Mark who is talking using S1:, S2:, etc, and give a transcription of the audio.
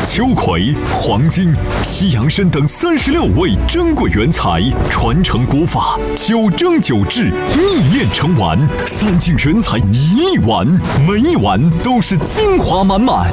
S1: 秋葵、黄金、西洋参等36味珍贵原材，传承古法，9蒸9制，秘炼成丸，3进原材1粒丸，每一丸都是精华满满。